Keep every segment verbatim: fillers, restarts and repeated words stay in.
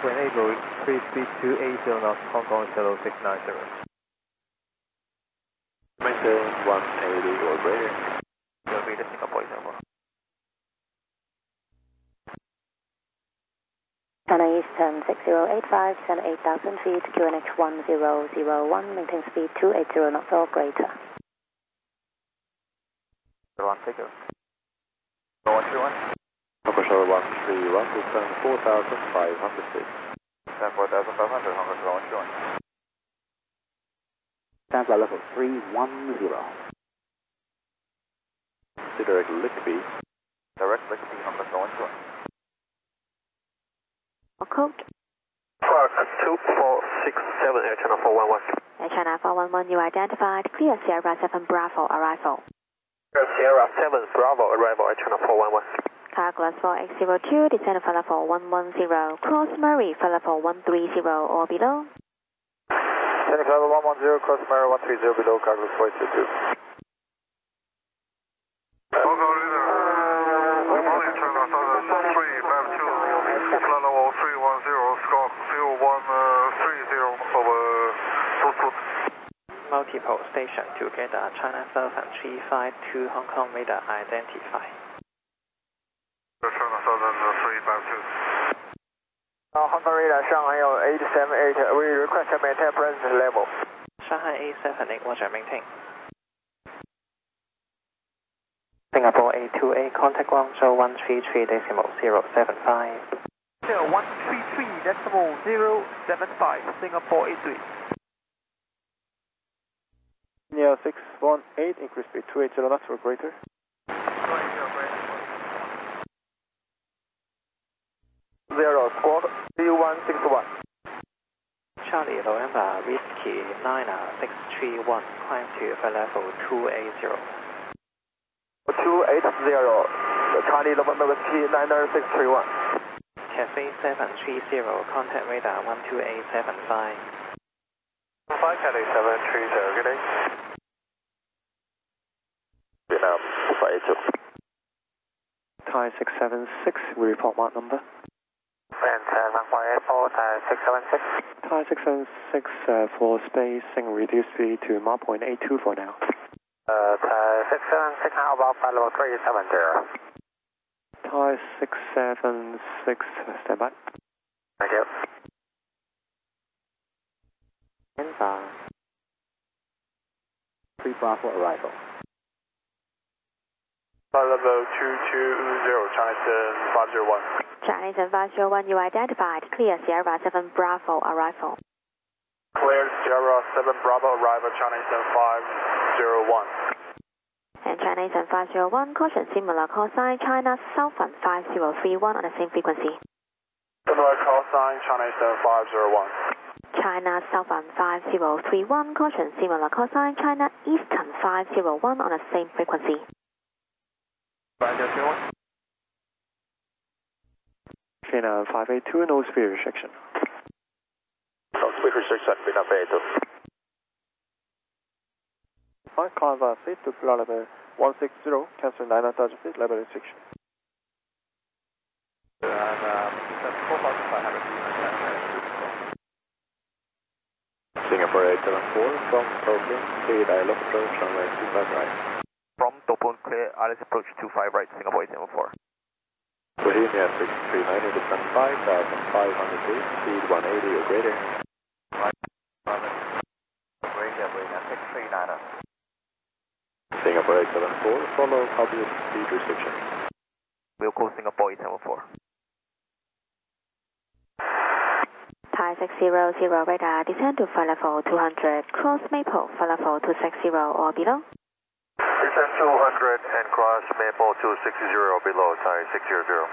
point eight, going free speed two eighty knots, Hong Kong zero six nine zero. Maintain one eighty or greater. Will be the Singapore Zero. China Eastern six zero eight five, send eight thousand feet, Q N H one zero zero one, maintain speed two eighty knots or greater. one take it. one three one. Hong Kong Shower one three one, descend four thousand five hundred feet. Descend four thousand five hundred, Hong Kong one three one. Stand by level three one zero. Direct Lickby. Direct Lickby, Hong Kong one three one. Code. Park two four six seven, Air China four one one. Air China four one one, you identified, clear Sierra seven Bravo, arrival. Sierra seven Bravo, arrival, Air China four one one. Car class four X zero two, descend for level one one zero, cross Murray for level one three zero or below. Descend for level one one zero, cross Murray one three zero below, car class four X zero two. Multiple station together, China Southern three five two, Hong Kong radar identify. China Southern three five two. Uh, Hong Kong radar Shanghai eight seven eight, we request to maintain present level. Shanghai eight seven eight, Roger, maintain. Singapore eight two eight, contact Guangzhou one three three decimal zero seven five. one three three decimal zero seven five, Singapore eight three. Yeah, six one eight, increase speed two eighty knots or greater. Zero, squawk, three one six one. Charlie November, Whiskey Niner six three one, climb to for level two eighty. two eighty, Charlie November, Whiskey Niner six three one. Cafe seven three zero, contact radar one two eight seven five. five Cathay seven three zero, good day. Vietnam five eight two. Thai six seven six, we report mark number. Maintain one five eight four, Thai six seven six. Thai six seven six uh, for spacing, reduce speed to Mach point eight two for now. Uh, Thai six seven six, how about flight level three seven zero? Thai six seven six, stand by. Thank you. Stand by. three Bravo arrival. Flight level two two zero, Chinese five zero one. Chinese five zero one, you identified, clear Sierra seven Bravo, arrival. Clear Sierra seven Bravo, arrival, Chinese five zero one. And Chinese five zero one, caution similar call sign, China Southern five zero three one on the same frequency. Similar call sign, Chinese five zero one. China Southern five zero three one, caution similar call sign, China Eastern five zero one on the same frequency. five zero three one. China five eight two, no speed restriction. No speed restriction, Vietnam five eight two. Hi, climb five feet to flight level one six zero, cancel nine thousand feet, level restriction. And uh, four thousand five hundred feet. Singapore eight seven four, from Tokyo, clear dialog approach, runway two five right. From Topon clear, Alice approach two five right, Singapore eight seven four. Bohemia six three nine, descend five thousand five hundred feet, speed one eighty or greater. Right, Bohemia, Bohemia six three nine. Singapore eight seven four, follow public speed restriction. We'll call Singapore eight seven four. Thai six zero zero radar, descend to flight level two hundred, cross Maple, flight level two sixty or below. Descend two hundred and cross Maple two sixty below, Thai six zero zero.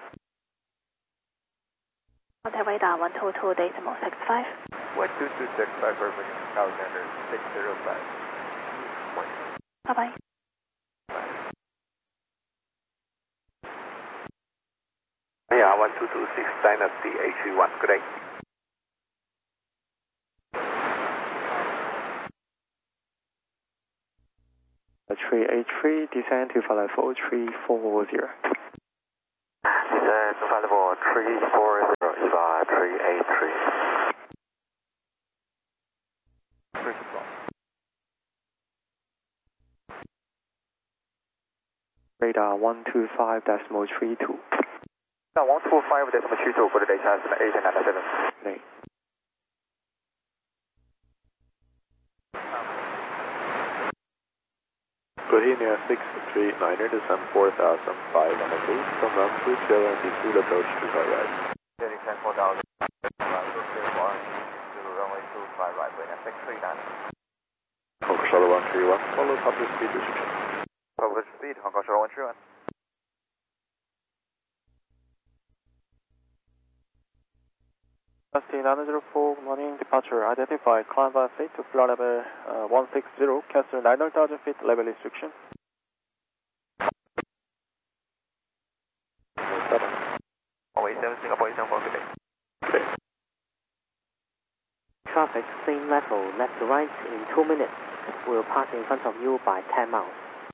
Contact radar one two two decimal six five. one two two six five, perfect, Alexander six zero five. Bye bye. Yeah, one two two six, Dynasty H three one, good day. three eight three, descend to flight level three four zero. Descend to flight level three four zero, Eva three Radar one two five decimal three two. Now one two five decimal three two, good data is eight nine seven. Right. Bohemia six three niner, descend four thousand five hundred feet from round two, tail and two approach to car right. Descend four thousand, runway two five right, Bohemia six three niner. Hong Kong Charlotte one three one, follow public speed restriction. Public speed, Hong Kong Charlotte one three one. Austin nine zero four, good morning, departure identified, climb by fleet to flight level uh, one six zero, cancel nine thousand feet level restriction. Always seven Singapore, seven four, good day. Okay. Traffic, same level, left to right in two minutes. Will pass in front of you by ten miles.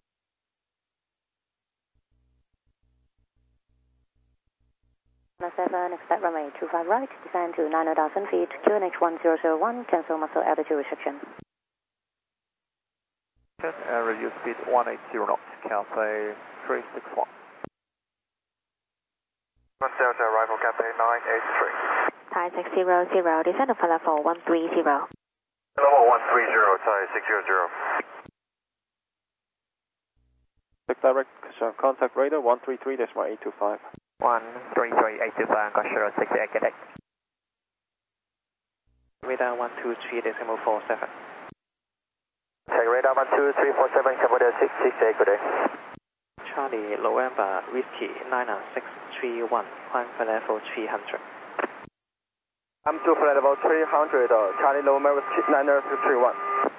seven, expect runway two five right, descend to nine thousand feet, Q N H one zero zero one, cancel muscle altitude restriction. And reduce speed one eighty knots, Cathay three six one. One Delta, arrival Cathay nine eight three. Thai six zero zero, descend to level one three zero. Level one three zero, Thai six zero zero. Direct contact radar one three three decimal eight two five. one three three eight two five, Hong Kong Charlotte six eight, good day. Radar one two three decimal four seven. Take radar one two three four seven, Cambodia six six eight, good day. Charlie November Whiskey nine six three one, climb for level three hundred. I'm to flight level three hundred, uh, Charlie November nine six three one.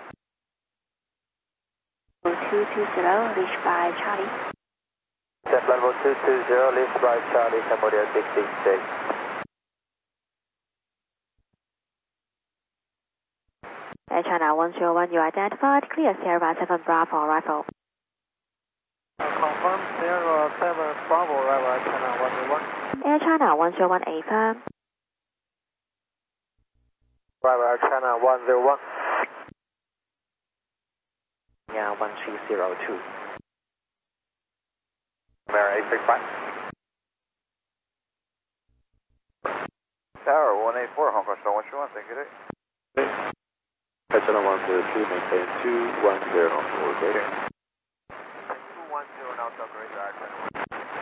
two two zero, reached by Charlie. Set level two two zero, reached by Charlie, Cambodia six six eight. Air China one zero one, you identified, clear Sierra seven Bravo arrival. Confirm Sierra seven Bravo arrival at China one zero one. Air China one zero one, A firm. Arrival at China one zero one. Yeah, one three zero two. American eight six five. Tower one eight four, Hong Kong Charlotte one three one, thank you. China one zero three, maintain two one zero knots forward radar. two one zero knots operator at China one.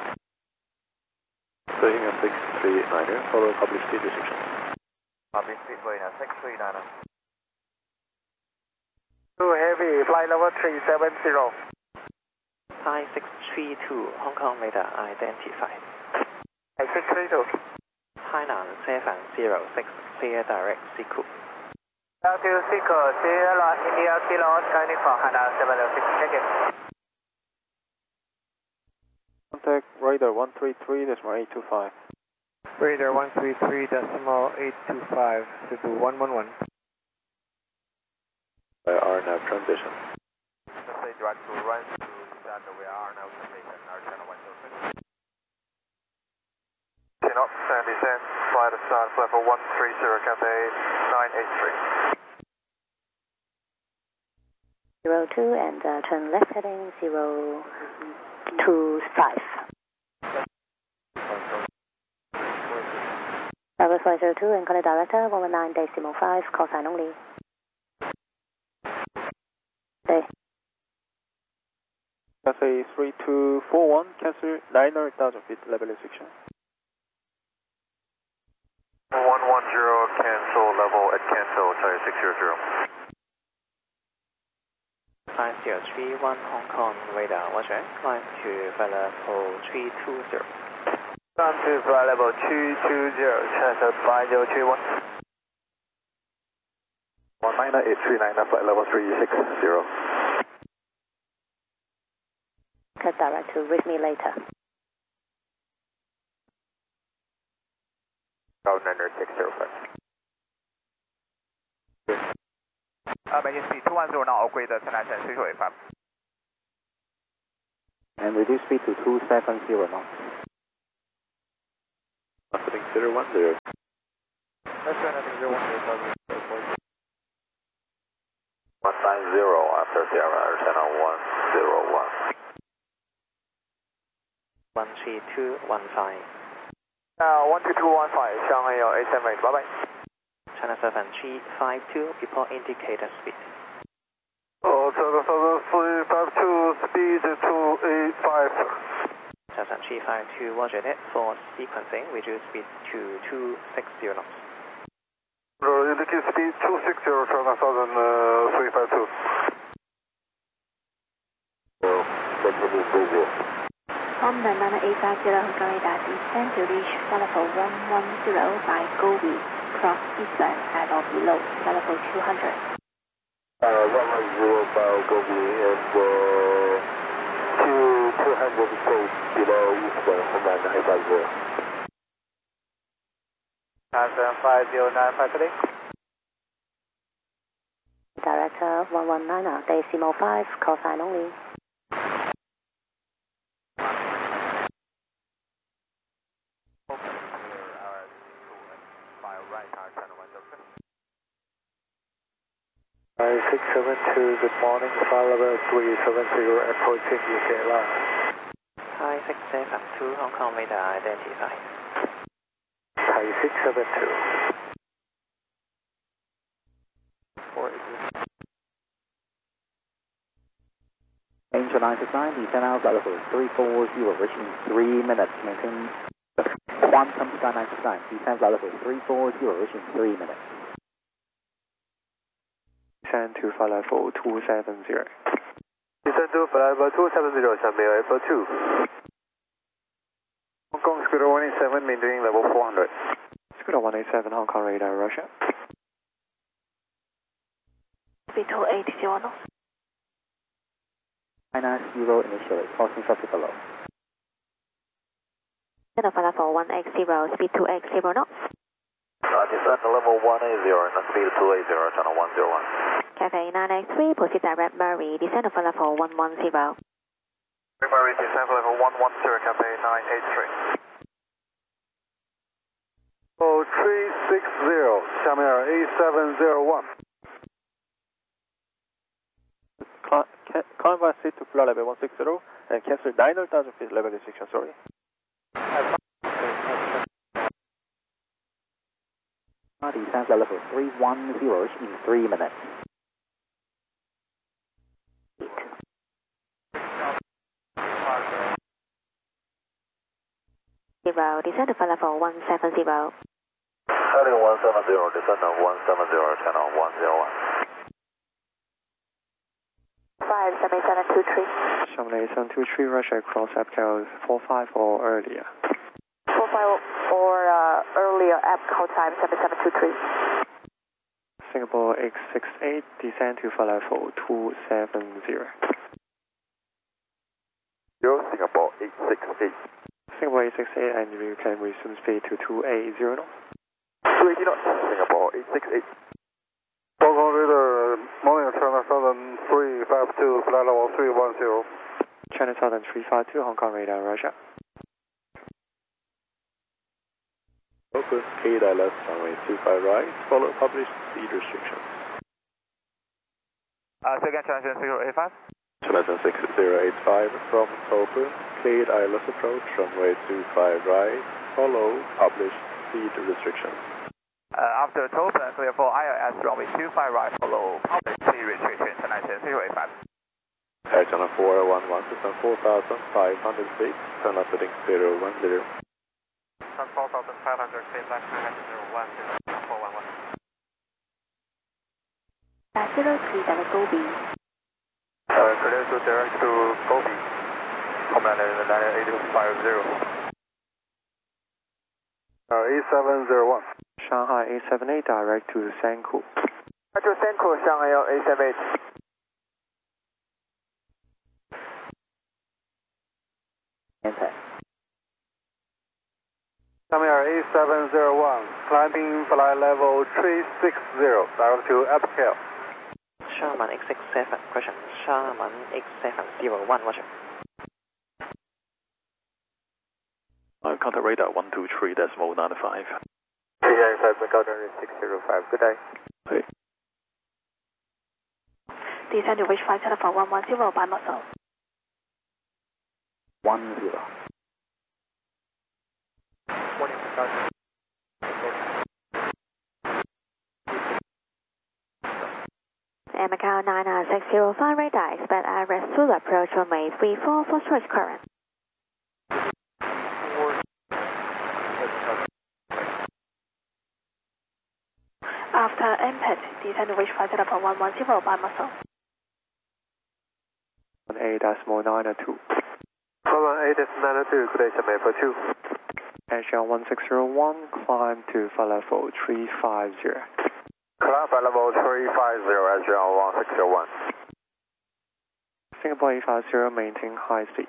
Bohemia six three niner, follow public speed restriction. Public speed Bohemia six three niner. Too heavy, flight level three seven zero. Thai six three two, Hong Kong radar identified. six three two. Hainan seven zero six, clear direct Siku. Altitude Siku, Sierra India Kilo, scanning for Hainan seven zero six, check in. Contact radar one three three decimal eight two five. Radar one three three decimal eight two five, Cebu one one one. By R N A V transition. Let's say direct to run to that we are now transition, our channel one zero six. Cannot stand descent, fly to start level one three zero, Cathay nine eight three. zero two and uh, turn left heading zero two five. Level five zero two and collect director one one nine decimal five, call sign only. Stay. Cathay three two four one, cancel nine thousand feet level restriction. one one zero, cancel level at cancel, Thai six zero zero. five zero three one, Hong Kong radar, Roger, climb to flight level three two zero. Climb to flight level two two zero, transfer five zero three one. one nine eight three nine, flight level three six zero. Cut direct to reach me later. Route number six zero five. Uh, maintain speed two one zero now, upgrade the destination six zero eight five. And reduce speed to two seven zero knots. Nothing zero one zero. Let's go nothing zero one zero. one nine zero after Sierra, channel one zero one. one three two one five. Uh, one two two one five, Shanghai eight seven eight, bye bye. China seven three five two, report indicator speed. Oh, China seven three five two, speed two eight five. China seven three five two, roger that. For sequencing, reduce speed to two six zero knots. Uh, indicate speed two six zero, China seven three five two. From the Nana eight five zero Hungary that descend to reach level one one zero by Gobi, cross eastern at or below level two hundred. Uh, one one zero by Gobi and uh, two, two hundred feet below eastern from Nana eight five zero. nine seven five zero nine five three. Director one one nine, decimal five, call sign only. Five six seven two, good morning, flight level three seven zero, approaching U K line. Thai six seven two, Hong Kong radar identified. Thai six seven two. Angel nine six nine, descend out level three four zero, reaching three minutes, maintain Quantum Sky nine six nine, descend level three four zero, reaching three minutes. Descend to flight level two seven zero. Descend to flight level two seven zero, Xiamen F two. Hong Kong Scooter one eight seven, maintaining level four hundred. Scooter one eight seven, Hong Kong radar, Russia. Speed two eight zero knots. China zero initially, crossing traffic below. Center for level one eight zero, speed two eight zero knots. Uh, descend to level one eight zero and speed two eight zero, channel one zero one. Cafe nine eight three, proceed direct Murray, descend for level one one zero. Murray, descend for level one one zero, Cafe nine eight three. Oh, three six zero, Xiamen eight seven zero one. Climb by seat to flight level one six zero and cancel nine thousand feet level restriction, sorry. Descend level three one zero in three minutes. Zero, descend for level one seven zero. Heading one seven zero, descend to one seven zero, channel one zero one. five seven seven two three. Xiamen eight seven two three, Russia, cross A P C A L four five or earlier. four five or uh, earlier app call time seven seven two three. Singapore X six eight, descend to flight level two seven zero. Zero, Singapore eight six eight. Singapore eight six eight, and you can resume speed to two eight zero knots. two eighty knots, Singapore eight six eight. Hong Kong radar, morning, China seven three five two, flight level three one zero. China Southern three five two, Hong Kong radar, Russia. Open, K D I left, runway two five right, follow published speed restrictions. Uh, second, China zero eight five. China six zero eight five, from open, K D I left approach, runway two five right, follow published speed restrictions. Uh, after toll plan clear for I L S, runway two five right, follow public speed restriction, China zero eight five. Air Channel four one one, system four thousand five hundred feet, turn left heading zero one zero. four thousand five hundred feet, left heading zero one zero, four one one. Uh, zero three, direct Gobi. Uh, clear to direct to Gobi. Commander nine eight five zero. Uh, eight seven zero one. Shanghai eight seven eight, direct to Sanku. Roger, Sanku, Shanghai eight seven eight. Enter. Xiamen eight seven zero one, climbing flight level three six zero, direct to A P C A L. Sharman X six seven, question. Sharman X seven zero one, roger. Uh, contact radar one two three decimal nine five. T I five, Macau six zero five, good day. Hey. Descend to reach flight level one one zero by muscle. One zero. reporting production. And Macau nine six zero five radar, expect a full approach runway three four for choice current. After impact, descend to reach flight level one one zero by muscle. one eight decimal nine two. one eight decimal nine two, good day, Chennai for two. Asia one six zero one, climb to flight level three five zero. Climb flight level three five zero, Asia one six zero one. Singapore eight five zero, maintain high speed.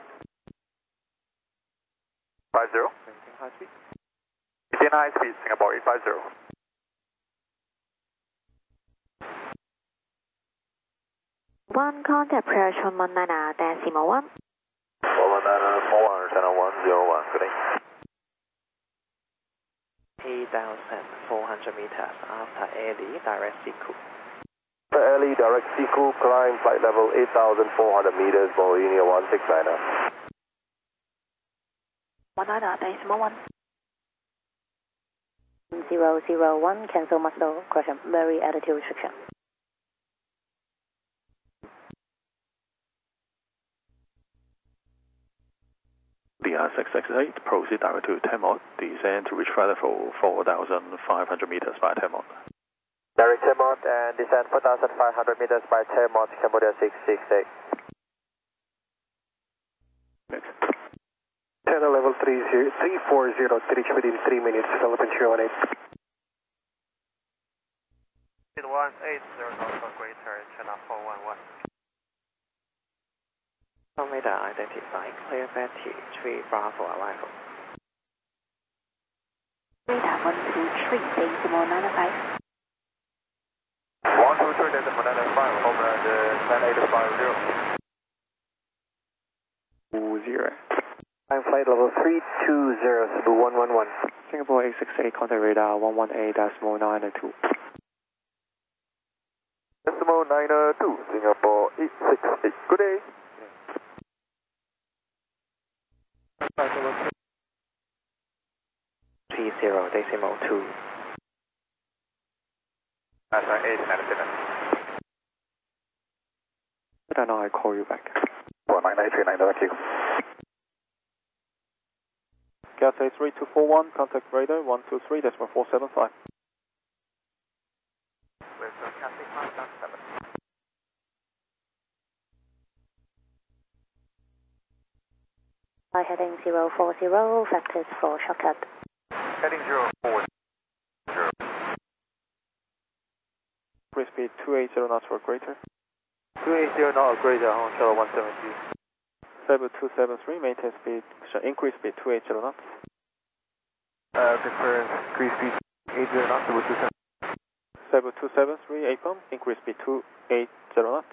five zero. Maintain high speed. Maintain high speed, Singapore eight five zero. One contact approach one one nine decimal one. one one nine four one, channel one zero one, good day. eight thousand four hundred meters after Airly, direct C Q. For Airly, direct C Q, climb flight level eight thousand four hundred meters, Boeing one six nine. one nine decimal one. zero zero one, cancel muscle, correction, very attitude restriction. D R six six eight, proceed direct to ten mod, descend to reach flight level four thousand five hundred meters by ten mod. Direct ten mod and descend four thousand five hundred meters by ten mod, Cambodia six six eight. Next. Channel level three four zero, to reach within three minutes, Philippine three one eight. one eight zero knots for greater, channel four one one. Radar identify clear Betty three Bravo arrival. Radar one two three decimal nine five. one two three decimal nine five, Homeland nine eight five zero. zero. Climb flight level three two zero, Cebu one one one. Singapore eight six eight, contact radar one one eight decimal nine two. Decimal nine two, Singapore eight six eight, good day. three zero decimal two. That's right, eight nine seven. Then I call you back. one nine eight three nine, thank you. Gas A three two four one, contact radar one two three decimal four seven five. With the Cathay Contact seven. By heading zero four zero, factors for shortcut. Heading zero four zero. Increase speed two eighty knots for greater. two eighty knots or greater on channel one seventy. Cebu two seven three, maintain speed, increase speed two eighty knots. Uh, prefer increase speed eight zero knots, Cebu two seven. Cebu two seven three, A pump, increase speed two eighty knots.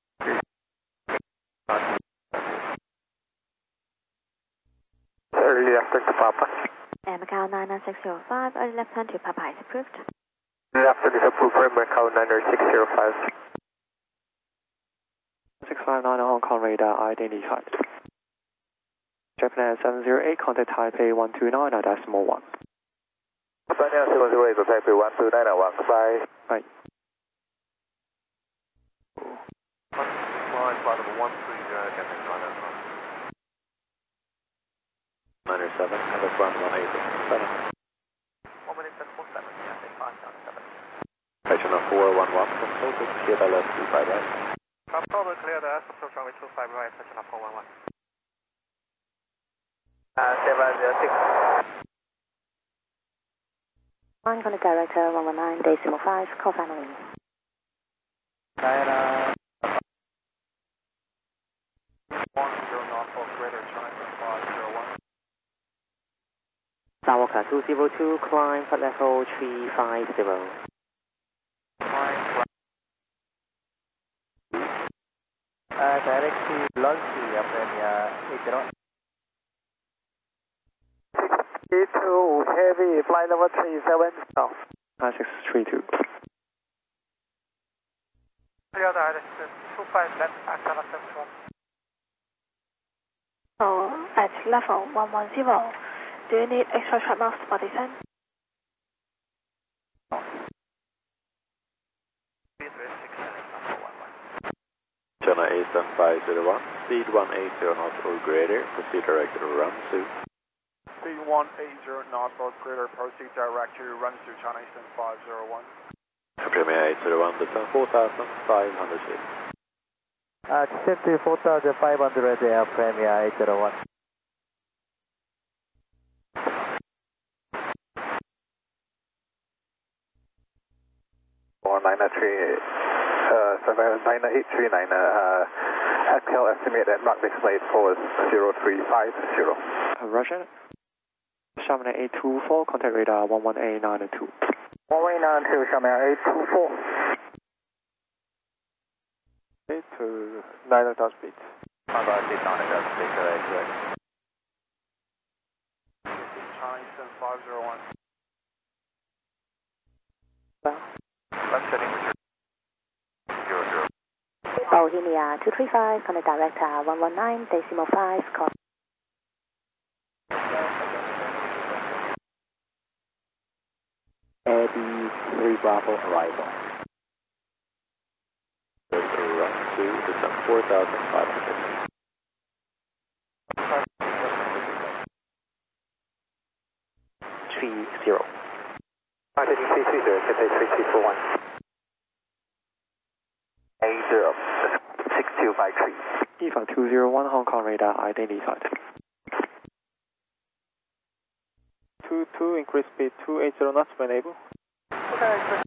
Early left to Papa. And Macau nine six zero five, early left turn to Papa is approved. Left is approved for Macau nine six zero five. six five nine Hong Kong radar identified. Japan seven zero eight, contact Taipei one two nine decimal one. Japan seven zero eight, contact Taipei one two nine one, goodbye. Bye. Line flight level one three zero, Cathay Contact nine seven, have a front one eight seven. one minute ten four seven, Cathay Contact seven. Station four one one, control to clear the left two five right. Control to clear the S approach runway two five right, section four one one. Uh, seven zero six. Line contact director one one nine decimal five, call finally. China. one zero knots for greater, China five zero one. Skywalker two zero two, climb flight level three five zero. Climb Uh, direct to Lunsky, up in uh, eight zero. E two, heavy, flight level three seven zero. nine six three two. clear the direction two five left, Accela seven one. So at level one one zero, Do you need extra trap marks for descent? China A seven five zero one, speed one eighty knots or greater, proceed direct to run to. Speed one eighty knots or greater, proceed direct to run to China A seven five zero one. Premier eight zero one, descend four thousand five hundred feet. Uh, descend to four thousand five hundred, Air Premier eight zero one. four nine three, uh, seven nine eight three nine, uh, S Q L estimate at Mark display for zero three five zero. Uh, Roger. Xiamen eight two four, contact radar one one eight nine two. one one eight nine two, Xiamen eight two four. Okay, to nine thousand feet. Contact nine thousand feet, correct, correct. China A seven five zero one. Left heading zero zero. Bohemia two three five, contact direct uh, one one nine decimal five, call. Eddie three Bravo arrival. Run to descend four thousand five hundred. three zero. three three zero, Cathay three three four one. eight zero, six two five three. Yifa two zero one, Hong Kong radar identified. two two, increase speed two eighty knots when able. Okay.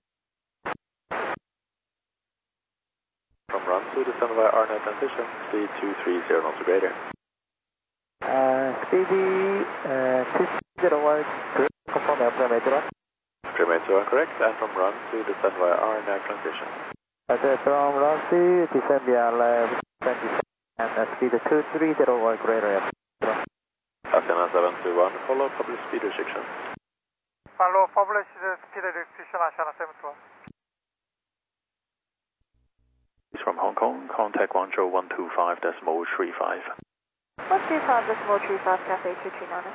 From run to descend via R net transition, speed two three zero knots or greater. Uh, speedy, uh, two zero one, confirm Air Premier eight zero one. Premier eight zero one correct, and from run to descend via R net transition. Okay, from run to descend via left twenty-seven, and uh, speed two three zero or greater. Asiana seven two one, follow public speed restriction. Follow published speed restriction, Asiana seven two one. It's from Hong Kong, contact Guangzhou one two five decimal three five. one two five decimal three five, Cathay two three nine.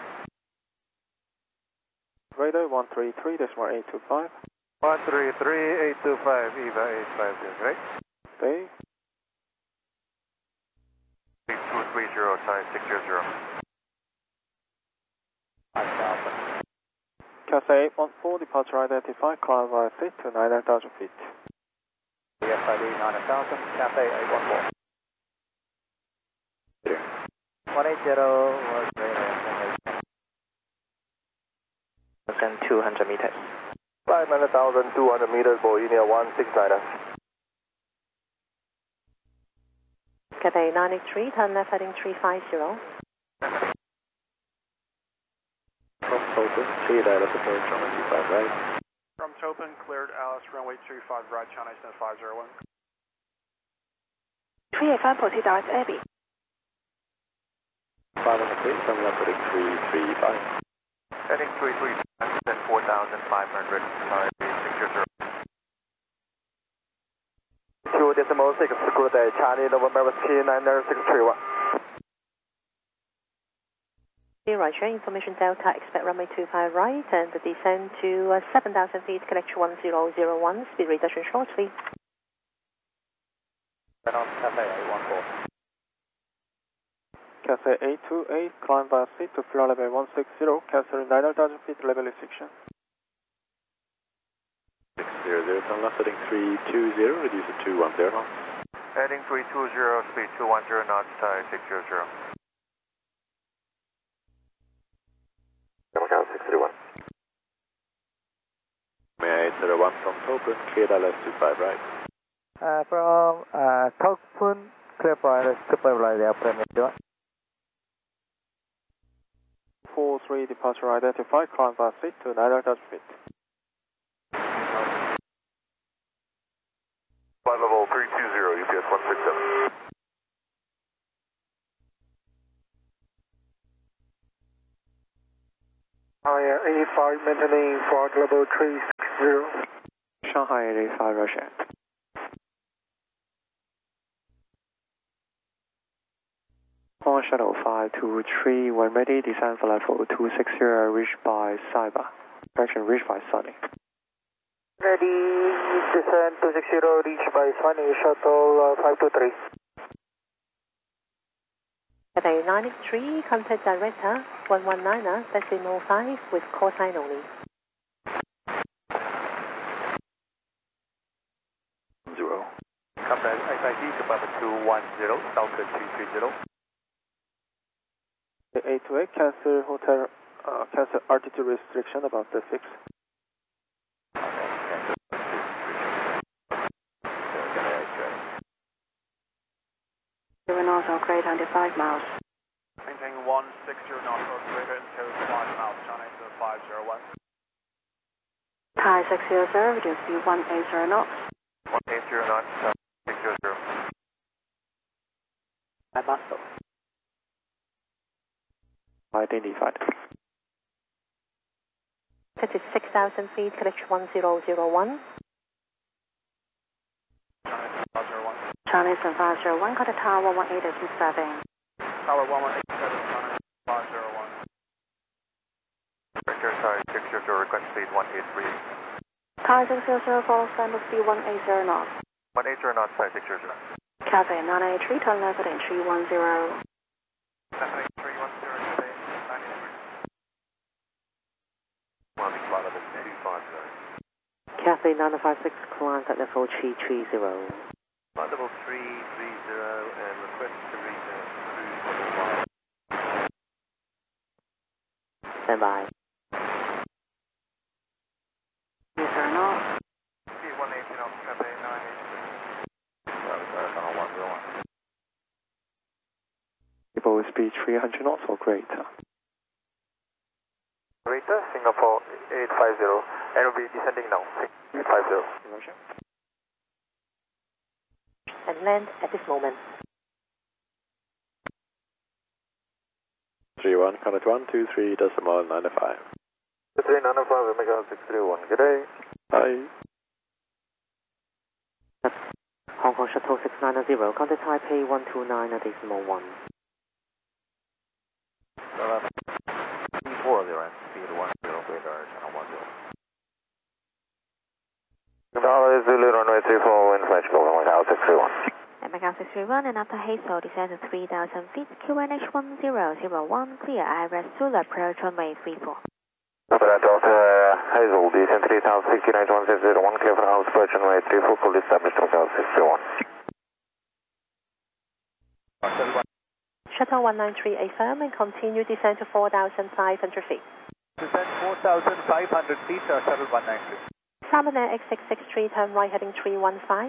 Radar one three three decimal eight two five. one three three, eight two five, Eva eight five zero, right? Stay. two three zero, sorry, six zero zero. Cathay eight one four, departure identified, climb via feet to nine thousand feet. Yes, I D nine thousand, Cathay eight one four. one eighty was greater. Descend two hundred meters. five hundred thousand two hundred meters, Bohemia one six nine. Cathay nine eight three, turn left heading three five zero. From Tokyo, cleared out of the approach runway two five right. From Topin, cleared Alice, runway two five right, China A seven five zero one. three eight five, proceed direct Abbey. five hundred feet, from left heading three three five. Heading three three five, then four thousand five hundred, sorry, six zero zero. two decimal six, good day, Charlie, November Whiskey nine six three one. Roger, information Delta, expect runway two five right, and the descend to uh, seven thousand feet, connection one zero zero one, speed reduction shortly. On Cathay eight one four. Cathay eight two eight, climb via seat to floor level one six zero, cancel nine thousand feet level restriction. six zero zero, turn left heading three two zero, reduce to two one zero knots. Heading three two zero, speed two one zero knots, sorry, six zero zero. six three one. May eight zero one from Tokyo, cleared L S two five right. Uh, from uh, Tokpun, clear for L S two five right, Air Premier eight one. four three, departure identified, climb via seat to nine thousand feet. Flight level three two zero, U P S one six seven. Higher A five, maintaining flight level three six zero. Shanghai eight eight five, Russia. Shuttle five two three, when ready, descend for level two sixty, reached by Saiba. Correction, reached by Sunny. Ready, descend two sixty, reached by Sunny, Shuttle uh, five two three. Cathay nine eight three, contact director one one niner, decimal five with call sign only. Zero. Contact X I D to Bravo two one zero, Southwest two three zero. eight two eight, cancel hotel, uh, cancel altitude restriction about the six. Zero North or greater twenty-five miles. Maintain one six zero knots or greater until five miles, China to five zero one. Thai six zero zero, reduce speed one eight zero knots. one eight zero knots, six zero zero. Muscle. Identified. thirty-six thousand feet, connection one zero zero one. Chinese and five zero one, contact tower one one eight seven. Tower one one eight seven, China five zero one. Victor, sorry, six zero zero, request speed one eight three. Thai six zero zero, follow standard speed one eight zero knots. one eight zero knots, sorry, six zero zero. Cathay nine eight three, turn left at three one zero. seven eight three one zero, Cathay nine eight three. One flight level two five zero. Cathay nine five six, climbs at level three three zero. Flight level three three zero and request to reach uh, cruise level five. Stand by. Zero knots. Speed one eighty knots, Cathay nine eight three. Sorry, sorry, Channel one zero one. People with speed three hundred knots or greater. Greater, Singapore eight five zero, and will be descending now, eight five zero. Roger. And land at this moment. three one, contact one two three decimal nine five. three nine five, Omega six three one, good day. Hi. Hong Kong Shuttle six nine zero, contact Taipei one two nine decimal one. four zero, speed one zero, greater, Channel one zero. Tower Zulu runway three four, wind flash go, Omega six three one. Omega six three one, and after Hazel, descend to three thousand feet, Q N H one zero zero one, clear, I R S Zulu, approach runway three four. Delta Hazel, descend three thousand feet, Q N H one zero zero one, clear for house, approach runway three four, fully established, Omega six three one. Shuttle one nine three, affirm and continue descent to four thousand five hundred feet. Descend four thousand five hundred feet, uh, Shuttle one nine three. Salmon Air X six six three, turn right heading three one five.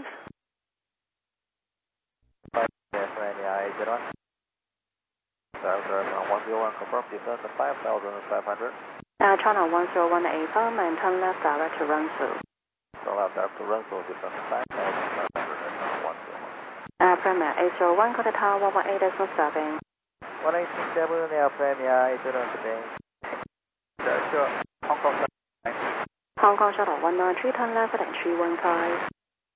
Yes, Mania eight zero one. Southern one zero one, confirm descend to five thousand five hundred. Uh, China one zero one, affirm and turn left direct to run through. Turn left after run, so descend to five thousand five hundred and Channel one zero one. Uh, Premier eight zero one, contact tower one one eight seven. one eight seven, Air Premier eight zero one today. Sure, Hong Kong. Hong Kong Shuttle one nine three, turn left at three one five.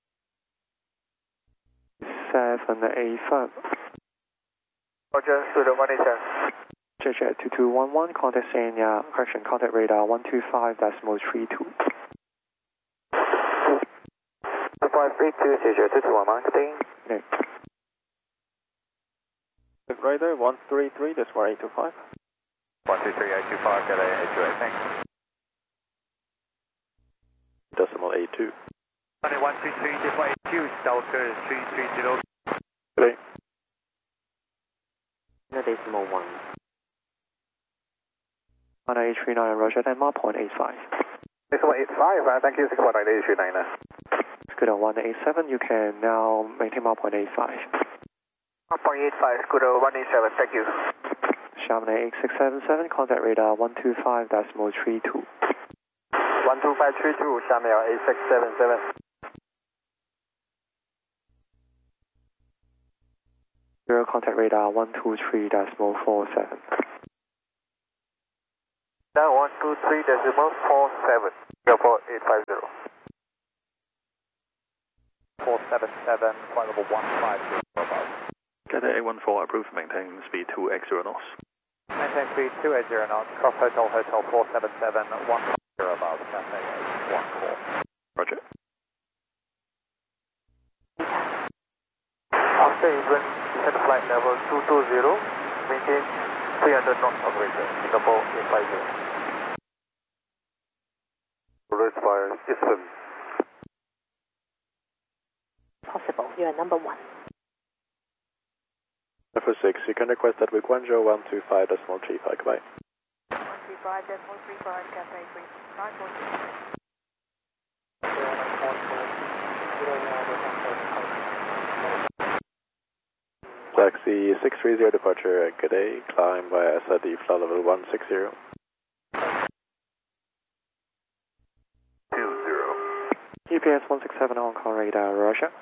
seven eight five. Roger, Studio one eight seven. J J two two one one, contact Sanya, correction, contact radar one two five decimal three two. five three two, J J two two one one, good day. Okay. Radar one three three, decimal eight two five. one two three eight two five, get a eight two eight, thanks. Decimal eight two. one two three, decimal eight two, Delta three three zero. Good day. Decimal one. one eight three nine, Roger, Denmark point eight five. Decimal eight five, uh, thank you, Singapore nine eight three nine. Scooter one eight seven, you can now maintain mark point eight five. one point eight five, Scooter one eight seven, thank you. Chamonix eight six seven seven, contact radar one two five decimal three two. one two five three two, Chamonix eight six seven seven. Zero, contact radar one two three decimal four seven. Now one two three decimal four seven, Singapore eight five zero. four seven seven, flight level one five zero, about. Cathay one four, approved, maintain speed two eighty knots. Maintain speed two eighty knots, cross Hotel Hotel four seven seven, one zero above, Cathay one call. Roger. After England, set flight level two two zero, maintain three hundred knots operator, Singapore eight five zero. Road fire, Eastern. Possible, you are number one. For six, you can request that with Guangzhou one two five decimal three five, goodbye. one two five decimal three five, Cathay three nine four two. Taxi six three zero departure, good day, climb via S I D flight level one six zero. two zero. U P S one six seven Hong Kong radar, Russia.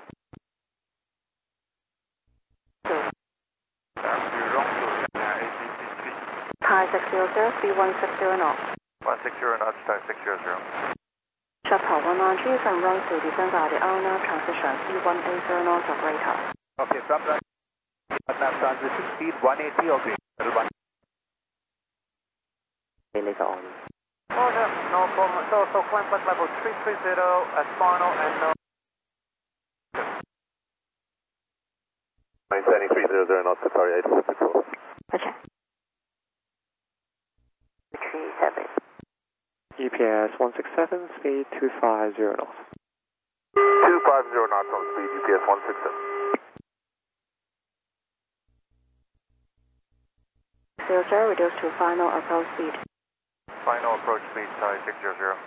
Thai six zero zero, speed one six zero knots. one six zero knots, Thai six zero zero. Shuttle one nine three from Rungsu, descend via the L-nav transition, speed one eighty knots or greater. Okay, from the nav transition, speed one eighty or greater. one. Later on. Roger, no problem. So, so climb flight level three three zero at final and no. Maintaining three hundred knots, Qatari eight four six four. Roger. three seven. U P S one six seven, speed two five zero knots. two five zero knots on speed, U P S one six seven. zero zero, reduce to final approach speed. Final approach speed, Thai six zero zero.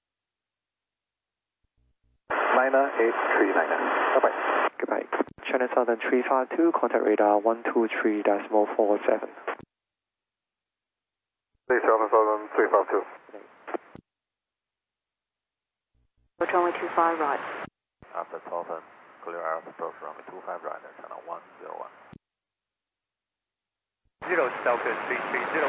Niner eight three niner. Bye-bye. Goodbye. China Southern three five two, contact radar one two three decimal four seven. Please, China Southern three five two. Runway two five right. After Southern, clear air approach runway two five right and channel one zero one. Zero, Delta three three zero.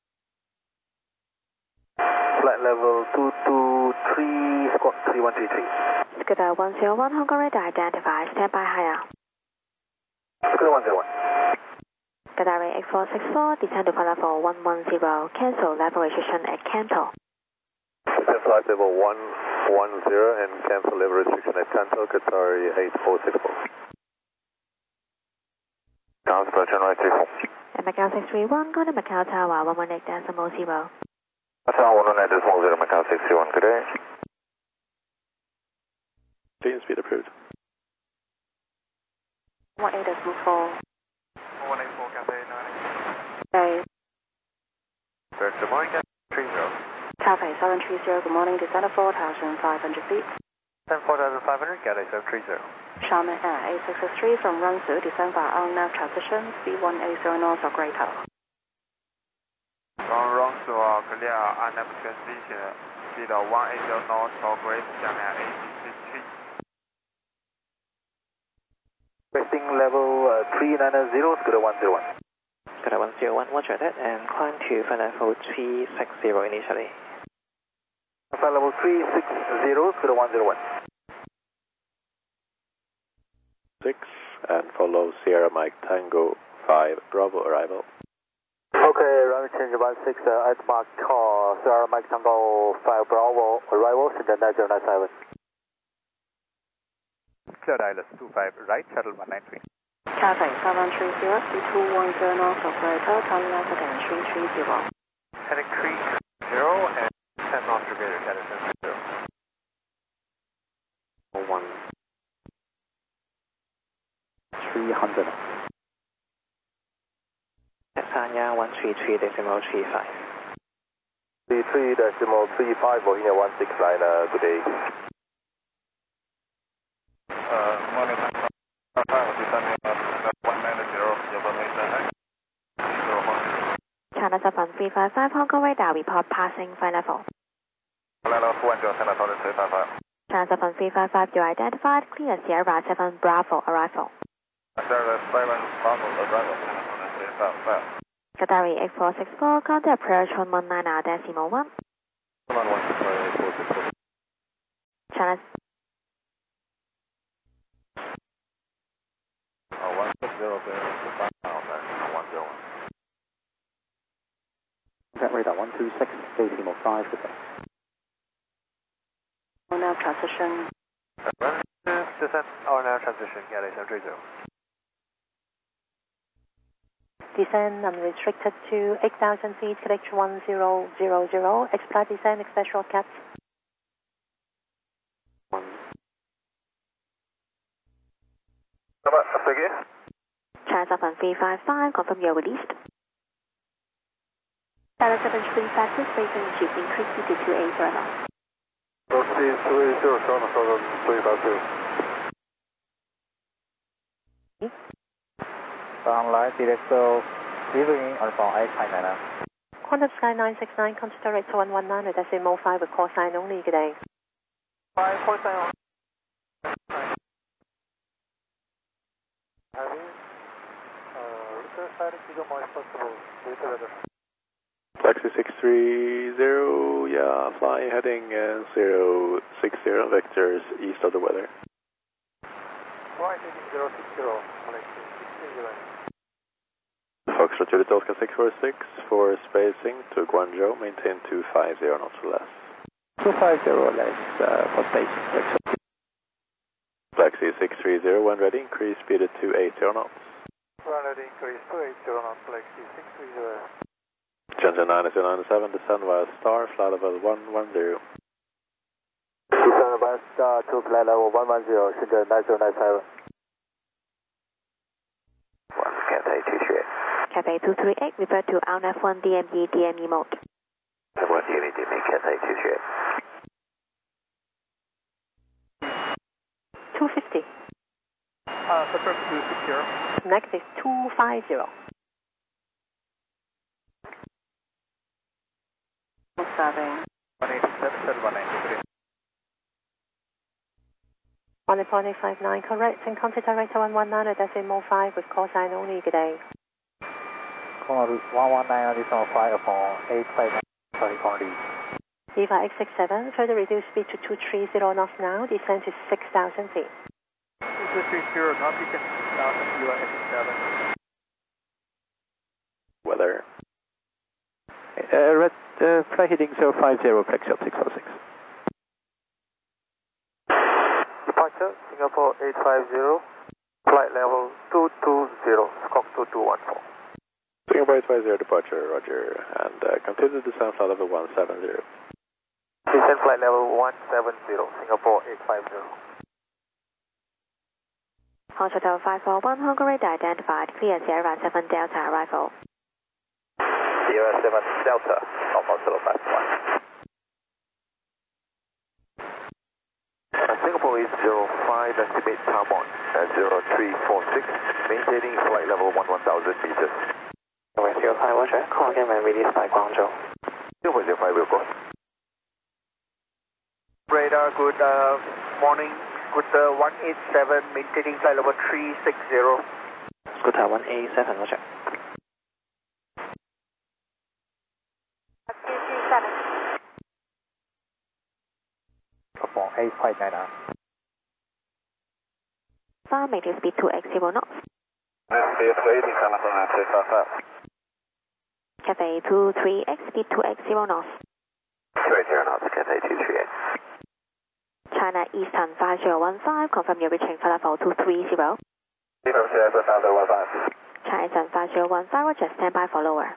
Flight level two two three, squawk three one three three. Scooter one zero one, Hong Kong radar identified, stand by higher. Scooter one zero one. Qatari eight four six four, descend to flight level one one zero, cancel level restriction at Canto. Descend flight level one one zero and cancel level restriction at Canto, Qatari eight four six four. Council runway three four. At Macau six three one, go to Macau Tower one one eight decimal zero. Tower one one eight decimal zero, Macau six three one, good day. Clean speed approved. one eight decimal four. one eight four, Cathay nine. Okay. Third, good morning, Cathay three zero. Cathay seven three zero, good morning, descend four thousand five hundred feet. Ten four thousand five hundred, Cathay seven three zero. Xiamen Air eight six six three from Rungsu, descend via L-nav transition, speed one eighty knots or greater. From Rungsu, clear L-nav transition, speed one eighty knots or greater, Xiamen eight six three. Requesting level uh, three nine zero, Scooter one zero one. Scooter one zero one, watch that, and climb to flight level three six zero initially. Flight level three six zero, Scooter one zero one. six and follow Sierra Mike Tango five, Bravo arrival. Okay, runway change one six uh, at Mark uh, Sierra Mike Tango five, Bravo arrival, Shenzhen nine zero nine seven. Clear Island two five right, shuttle one nine three. Cathay seven three zero, speed two one zero knots or greater, turn left again three three zero. Heading three zero and ten knots repeated, Cathay seven zero. one. three hundred. Sanya one three three decimal three five. three three decimal three five, Bohemia one six nine, uh, good day. Uh, morning, one nine zero, information. China seven three five five, Hong Kong radar, report passing flight level. Level two zero, China seven three five five. China seven three five five, you are identified, clear Sierra seven Bravo arrival. Sierra seven Bravo arrival, China seven three five five. Qatari eight four six four, contact approach one one nine decimal one. one one six eight four six four. China one six zero zero, five now. two six, decimal five, good day. Now transition. Descent, our now transition, Galley seven three zero. Descend unrestricted to eight thousand feet, correction one zero zero zero. Expedite descent, expect short cut. One. Number, figure. China seven three five five, confirm you're released. China seven three five six, racing ship increase to two eight zero knots. Velocity three zero, China seven three five two. Sunlight director, leaving Alpha eight five nine. Quantum Sky nine six nine, contact director one one nine, decimal five with call sign only, good day. five, call sign only. Taxi six three zero, yeah, flying heading uh, zero six zero, vectors east of the weather. Right, heading zero six zero, Malaysia six three zero. Foxtrot to the Delta six four six for spacing to Guangzhou, maintain two five zero knots or less. two five zero less uh, for space. Taxi six three zero, when ready, increase speed to two eighty knots. When ready, increase two eighty knots, Galaxy six three zero. Shenzhen nine zero nine seven, descend via star, flight level one one zero. Descend via star to flight level one one zero, Shenzhen nine zero nine seven. one, Cathay two three eight. Cathay two three eight, revert to R N F one D M E D M E mode. one unit, D M E, Cathay two three eight. two fifty. Uh, confirm two six zero. Negative two five zero. Starting. one eighty-seven, one ninety-three. one point eight five nine, correct, and contact director one one nine, decimal five with call sign only, good day. Call one one nine, decimal five upon eight five nine, sorry, quantity. Viva X six seven, further reduce speed to two three zero knots now, descend to six thousand feet. two three zero, knots, you can start at Viva X six seven. Weather. Uh, red, uh, flight heading zero five zero, flex up six four six. Departure, Singapore eight five zero, flight level two two zero, Squawk two two one four. Singapore eight five zero, departure, roger, and uh, continue to descend flight level one seven zero. Descend flight level one seven zero, Singapore eight five zero. Hotel five four one, Hong Kong radar identified, clear Sierra seven Delta arrival. Sierra seven Delta, almost zero five one. Uh, Singapore is zero five, estimate time on uh, zero three four six, maintaining flight level one one thousand meters. zero five, roger, call again when released by Guangzhou. zero zero five will go. Radar, good uh, morning, good uh, one eight seven, maintaining flight level three six zero. Scooter one eight seven, roger. Upon eight five nine. Fire maintain speed two eighty knots. Cathay two three eight, speed two eighty knots. two eighty knots, Cathay two three eight. China Eastern five zero one five, confirm you're reaching flight level two three zero. China Eastern five zero one five, roger, stand by for lower.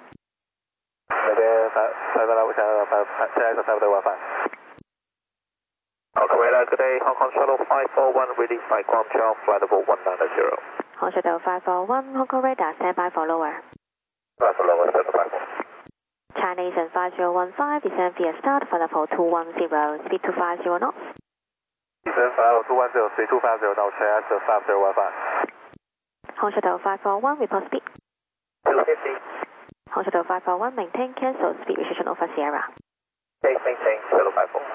Okay, radar, good day, Hong Kong Shuttle five four one, released by Guangzhou, flight level one nine zero. Hong Shuttle five four one, Hong Kong radar, stand by for lower. Flight for lower, stand by. China Eastern five zero one five, descend via start, flight level two one zero, speed two five zero knots. Descend flight level two one zero, speed two five zero knots, China Eastern five zero one five. Hong Shuttle five four one, report speed. two fifty. Hong Shuttle five four one, maintain cancel, speed restriction over Sierra. Base maintain, Shuttle five four.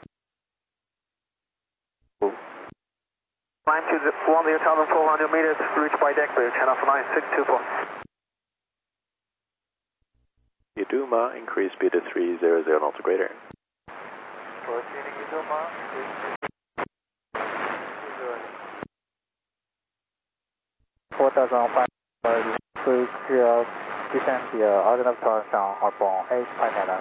Climb to the one thousand four hundred meters, reach by deck with channel nine six two four. Yiduma, increase speed to three hundred knots or greater. Proceeding Yiduma, four thousand five hundred, three zero, descend via alternate turn on outbound eight five nine.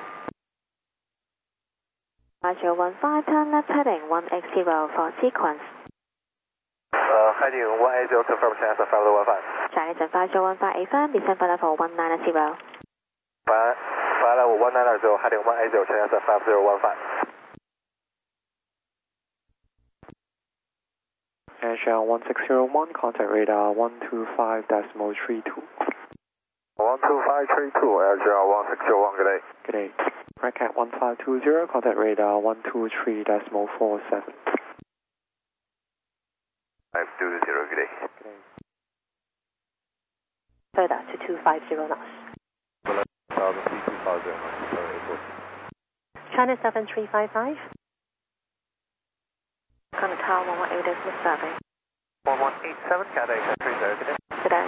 five zero one five, turn left heading one X zero for sequence. Uh, heading one eight zero, confirm channel five zero one five. Chinese five zero one five, A F M, descend for level one nine zero. five, five level one nine zero, heading one eight zero, channel five zero one five. Airshell one six zero one, contact radar one two five decimal three two. one two five three two, Airshell one six zero one, good day. Good day. Redcat one five two zero, contact radar one two three decimal four seven. five two zero, good day. Good day. Further to two five zero knots. China seven three five five. Contact tower one one eight decimal seven. one one eight seven, Cathay three zero, good day. Good day.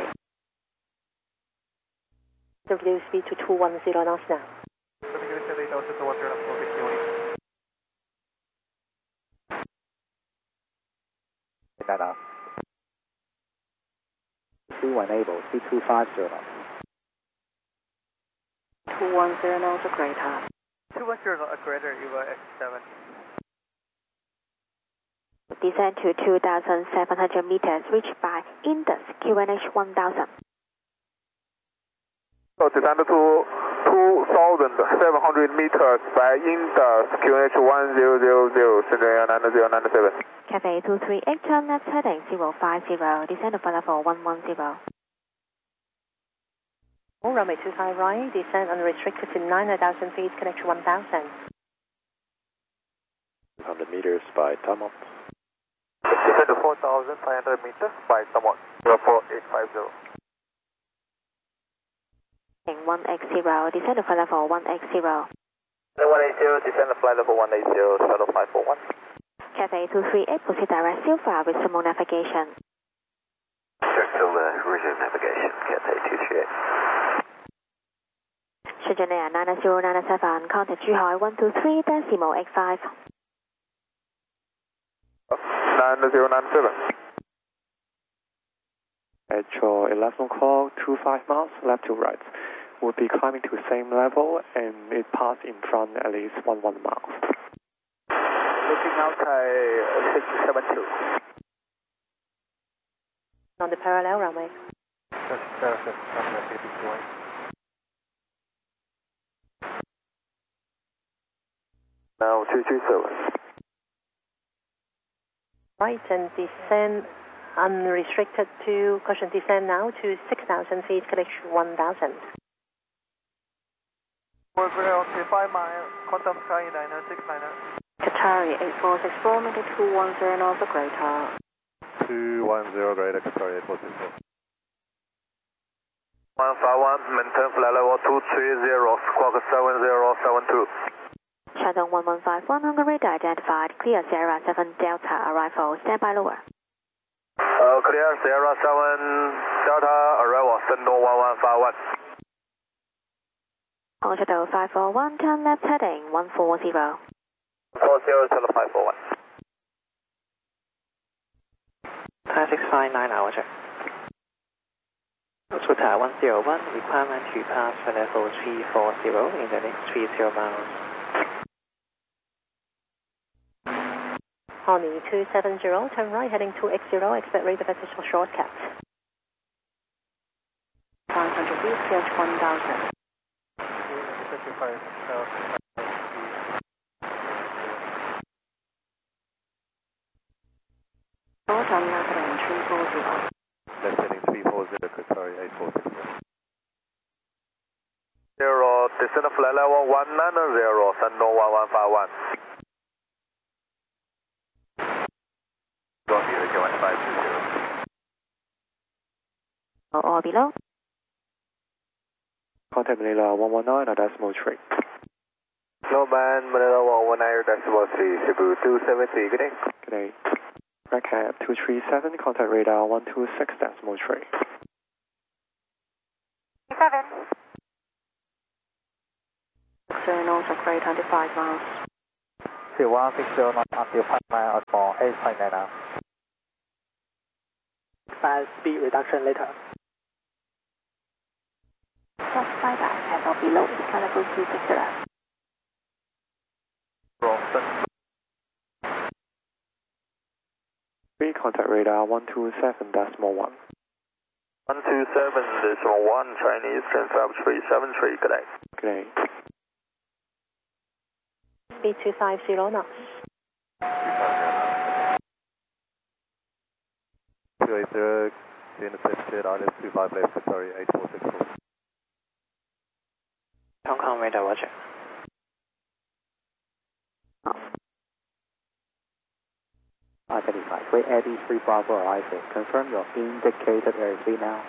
The reduce speed to two one zero knots now. Nana. two one able, C two five zero. two one zero knots or greater. two one zero a greater, Evo X seven. Descend to two thousand seven hundred meters, reached by Indus Q N H one thousand. So descend to two thousand seven hundred meters by Indus Q N H one zero zero zero, Shenzhen nine zero nine seven. Cathay two three eight, turn left heading zero five zero, descend for level one one zero. All runway two five right, descend unrestricted to nine thousand feet, connection one thousand. one hundred meters by time up. Descend to four thousand five hundred meters by somewhat, zero four eight five zero. one X zero, descend for level one X zero. one eighty, descend to flight level one eighty, shuttle five four one. Cathay two three eight, proceed direct Silva with remote navigation. Check Silva, resume navigation, Cathay two three eight. Shenzhen Air nine zero nine seven, contact Zhuhai one two three decimal eight five. nine zero nine seven. At your eleven o'clock, two five miles, left to right. We'll be climbing to the same level and it pass in front at least one one miles. Looking outside six seven two. On the parallel runway. Now two three seven. Right, and descend unrestricted to, caution descend now to six thousand feet, connection one thousand. We're on five mile, contact Sky niner six niner. Qatari eight four six four, make it two one zero knots or greater. two one zero, greater, Qatari eight four six four. one five one, maintain flight level two three zero, squawk seven zero seven two. Shandong one one five one, Hungary radar identified, clear Sierra seven Delta, arrival, standby lower. Uh, clear Sierra seven Delta, arrival, Shandong one one five one. On shuttle five four one, turn left heading one four zero. four zero, turn five four one. Thai six five nine, hour check. Total one zero one, requirement to pass for level three four zero in the next three zero miles. Honey two seven zero, turn right heading two X zero, expect radar vertical shortcut. five hundred feet, C H one thousand. Short on left heading three four zero. Left heading three four zero, Qatari eight four six four. Zero, descend flight level one nine zero, Shandong one one five one. Go here, Q one five two zero. Or below. Contact Manila one one nine, decimal three. Snowman, Manila one one nine, decimal three, Cebu two seven three, good day. Good day. Redcat two three seven, contact radar one two six decimal three. seven. Zero knots or greater, twenty-five miles. one six zero knots until five mile outbound eight five nine. Fast speed reduction later. Cross flyback at or below sky level two sixty. Three contact radar one two seven decimal one. one two seven decimal one, Chinese Transfer three seven three, good day. Good day. Speed two five zero knots. two eight zero, intercepted, I left two five left, sorry, eight four six four. Hong Kong radar, roger. I-thirty-five, Great Eddie three Bravo arrival. Confirm your indicated airspeed now.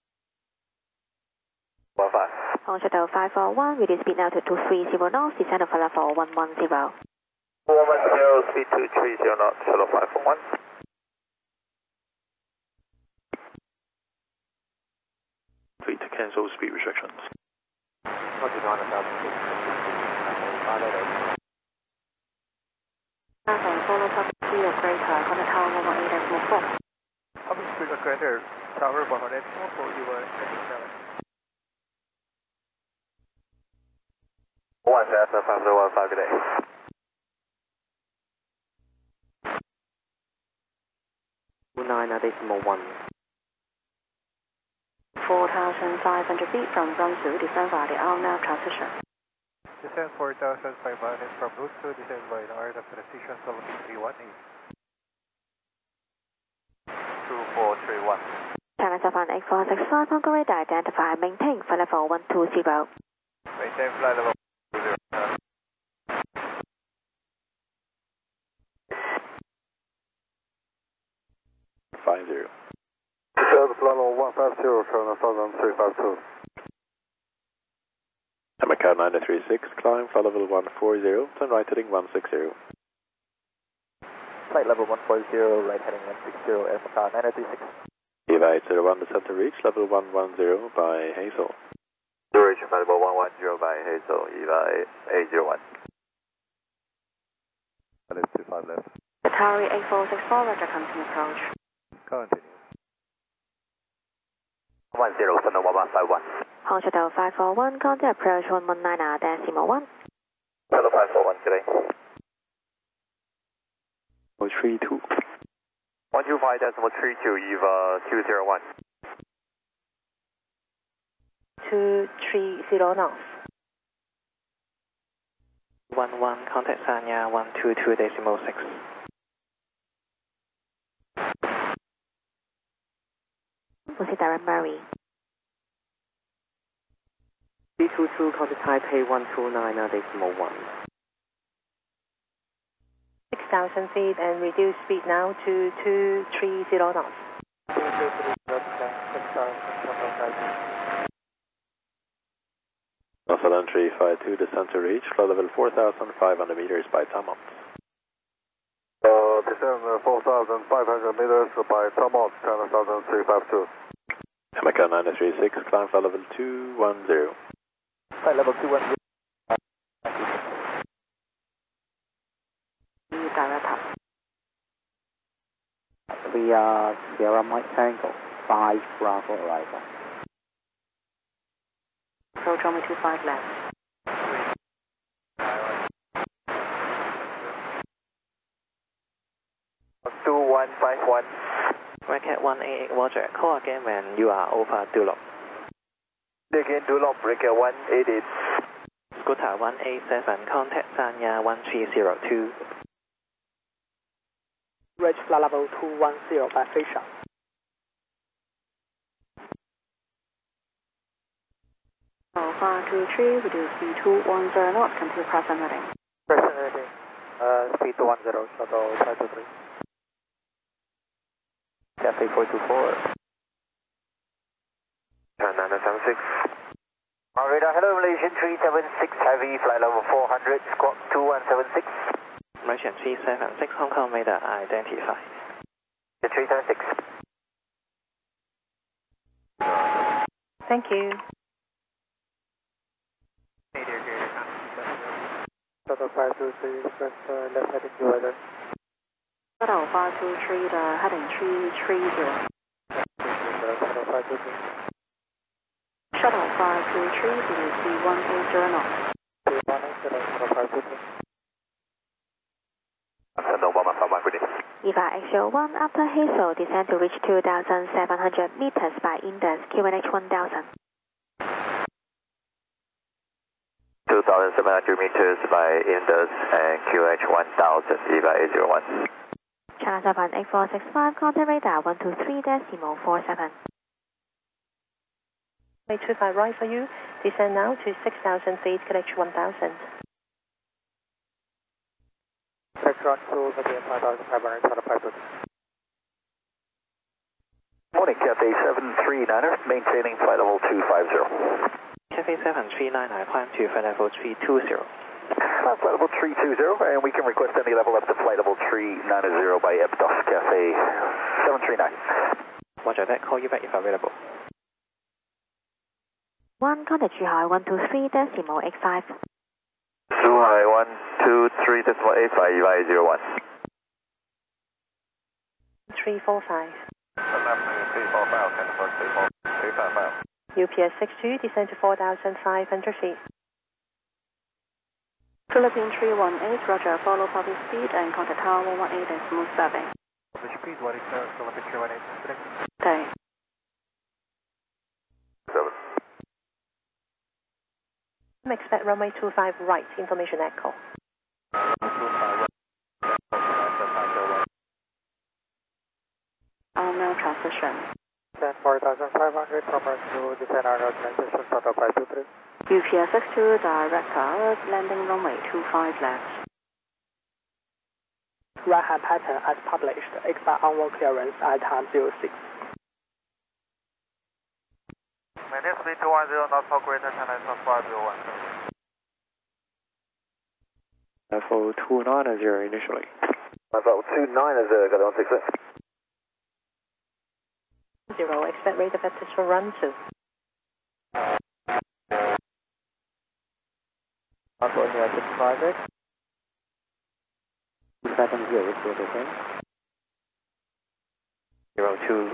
one five. On shuttle five four one, reduce speed now to two three zero knots, descend over level one one zero. one one zero, speed two three zero knots, shuttle five four one. Fleet to cancel speed restrictions. Follow public speed of greater, contact tower one one eight decimal four. Public speed of greater, tower one one eight decimal four, you were heading seven. one seven five zero one five, good day. two nine decimal one. four thousand five hundred feet from Brunsu, descend via the Alnab transition. Descend four thousand five hundred from route two, descend by the art of precision seventeen three one eight. two four three one. China Japan eight four six five, Hong Kong radar identify, maintain flight level one two zero. Maintain flight level one two zero. five zero. Descend flight level one five zero, China Southern three five two. American nine three six, climb flight level one four zero, turn right heading one six zero. Flight level one four zero, right heading one six zero, Air Macau nine three six. Eva eight zero one, descent to reach level one one zero by Hazel. Duration flight level one one zero by Hazel, Eva eight zero one. I left two five left. Atari eight four six four, roger, continue approach. Continue. one zero, Thunder one one five one. Hong Shuttle five four one, contact approach one one nine decimal one. Thunder five four one, good day. Oh three two. one two five decimal three two, Eva two zero one. two three zero knots. one one, contact Sanya one two two decimal six. Proceed direct Murray. three two two, contact Taipei one two nine decimal one. six thousand feet and reduce speed now to two three zero knots. Northern three five two, descent to reach, flight level four thousand five hundred meters by Tamont. Uh, descend uh, four thousand five hundred meters by Tamont, China Southern three five two. American nine three six, climb flight level two one zero. Flight level two one zero. Direct up. We are Sierra Mike Tango, five Bravo arrival. Approach only two five left. two one five one. Racket one eight eight, roger. Call again when you are over Dulop. Again, Dulop, Breaker one eight eight. Scooter one eight seven, contact Sanya one three zero two. Reach flight level two one zero by Fisher. Alpha two three, reduce speed two one zero knots, continue crossing heading. Present heading. Uh, speed two one zero, shuttle five two three. Cafe four two four. nine seven six. On radar, hello, Malaysian three seven six Heavy, flight level four hundred, squawk two one seven six. Malaysian three seven six, Hong Kong radar identified. The three seven six. Thank you. Shuttle five two three, request uh, left heading to weather. Shuttle five two three, the heading three three zero. Shuttle five two three. Shuttle five two three, D C one eight zero knots. one eight zero, five two three. Send Obama five one, good day. Eva X zero one, after Hazel, descend to reach two thousand seven hundred meters by index Q N H one thousand. two thousand seven hundred meters by Indus and Q H one thousand, Eva eight zero one. China Southbound eight four six five, contact radar one two three decimal four seven. Runway two five right for you, descend now to six thousand feet, K H one thousand. Textron to again five thousand five hundred, China five two three. Morning, Cathay seven three niner, maintaining flight level two five zero. Cathay seven three nine, I climb to flight level three two zero. Uh, flight level three two zero, and we can request any level up to flight level three nine zero by E B D O S, Cathay seven three nine. Roger that, call you back if available. one, contact Zhuhai one two three decimal eight five. Zhuhai one two three decimal eight five, Eva eight zero one. three four five. three four five, three five five. U P S six two, descend to four thousand five hundred feet. Philippine three one eight, roger, follow public speed and contact tower one one eight decimal seven. Public speed, what is uh, Philippine three one eight? Okay. Seven. Expect runway two five right, information echo. Unknown transition. Then four thousand five hundred, proper to descend our organization, Total five two three. U P S six two, director, landing runway two five left. Right hand pattern as published, expect onward clearance at time zero six. Maintain speed two one zero, not for greater China five zero one. Level two nine zero initially. Level two nine zero, got on six six. Zero, expect rate of aptitude for run two. Control here six five six. two seven zero, still the same. Zero two.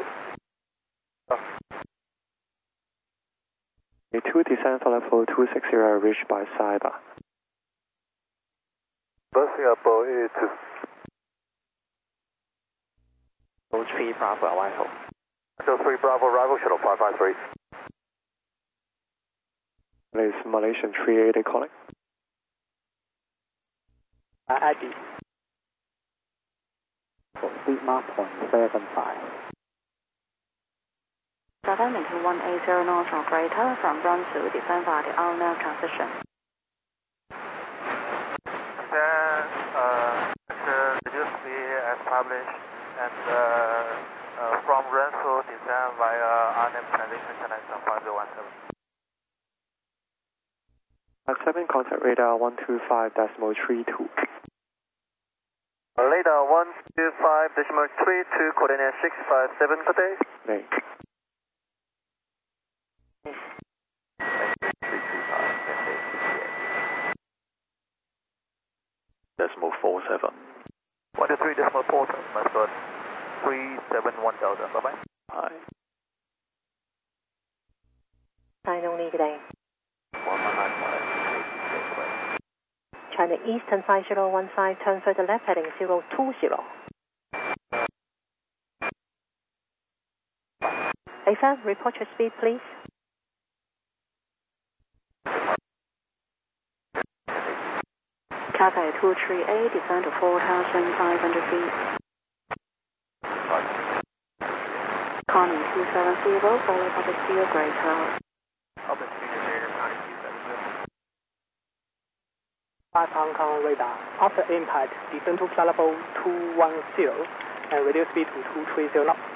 A two descent for level two six zero reached by Saiba. Busting up E two. Level three Bravo arrival. Echo three Bravo, arrival shuttle five five three. This is Malaysian three eighty calling. Uh, Eddie. For speed mark point seven five. Southern maintain one eight zero knots or greater from run to descend via the unknown transition. Then, uh, reduce speed as published, and uh, uh, from run to descend via unnamed transition China five zero one seven. At seven, contact radar one two five decimal three two. Radar one two five decimal three two, coordinate six five seven, good day. May. Decimal four seven. one two three decimal four seven, my God. three seven one Delta, bye bye. Hi. Sign only today. one one nine five. China Eastern five zero one five, turn further left, heading zero two zero. Ava, report your speed, please. Cathay two three eight, descend to four thousand five hundred feet. Conning two seven zero, follow public speed or greater. Public speed is here, Conning two seven zero. Five Hong Kong radar. After impact, descend to flight level two one zero and reduce speed to two three zero knots.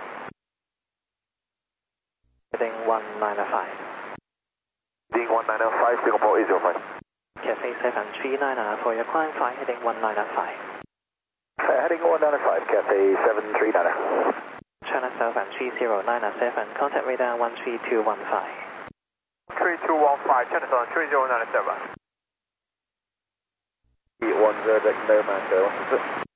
Heading one nine five. Heading one nine five, Singapore eight zero five. Cathay seven three nine for your climb flight heading one nine five. Heading one nine five, Cathay seven three nine. China Southbound three zero nine seven, contact radar one three two one five. three two one five, China Southern three zero nine seven. one zero, no man,